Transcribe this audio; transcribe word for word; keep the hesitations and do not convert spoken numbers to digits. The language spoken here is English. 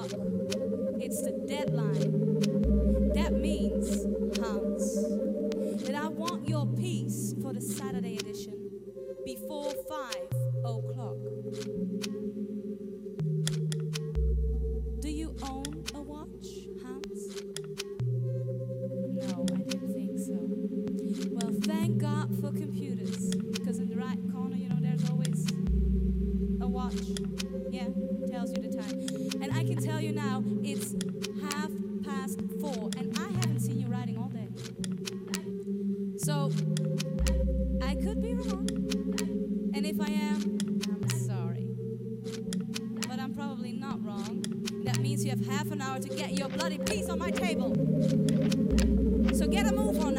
o'clock. It's the deadline. That means, Hans, that I want your piece for the Saturday edition before five o'clock. Do you own a watch, Hans? No, I didn't think so. Well, thank God for computers, because in the right corner, you know, there's always a watch. Yeah, tells you the time. And I can tell you now, it's half past four, and I haven't seen you writing all day. So, I could be wrong. And if I am, I'm sorry. But I'm probably not wrong. That means you have half an hour to get your bloody piece on my table. So get a move on.